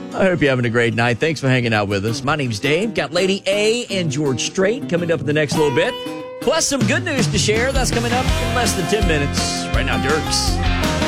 I hope you're having a great night. Thanks for hanging out with us. My name's Dave. Got Lady A and George Strait coming up in the next little bit. Plus some good news to share. That's coming up in less than 10 minutes. Right now, Dirks.